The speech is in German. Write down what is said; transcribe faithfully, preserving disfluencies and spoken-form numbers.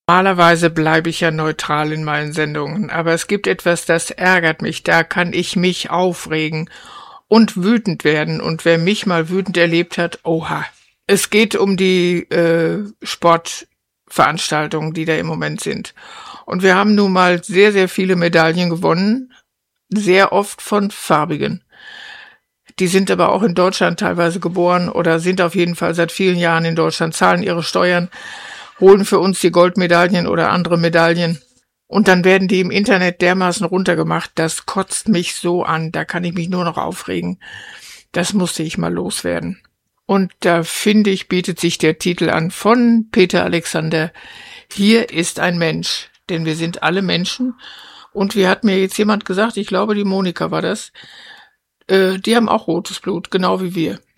Normalerweise bleibe ich ja neutral in meinen Sendungen, aber es gibt etwas, das ärgert mich. Da kann ich mich aufregen und wütend werden. Und wer mich mal wütend erlebt hat, oha. Es geht um die äh, Sportveranstaltungen, die da im Moment sind. Und wir haben nun mal sehr, sehr viele Medaillen gewonnen, sehr oft von Farbigen. Die sind aber auch in Deutschland teilweise geboren oder sind auf jeden Fall seit vielen Jahren in Deutschland, zahlen ihre Steuern, holen für uns die Goldmedaillen oder andere Medaillen. Und dann werden die im Internet dermaßen runtergemacht, das kotzt mich so an, da kann ich mich nur noch aufregen. Das musste ich mal loswerden. Und da finde ich, bietet sich der Titel an von Peter Alexander, Hier ist ein Mensch, denn wir sind alle Menschen. Und wie hat mir jetzt jemand gesagt, ich glaube die Monika war das, äh, die haben auch rotes Blut, genau wie wir.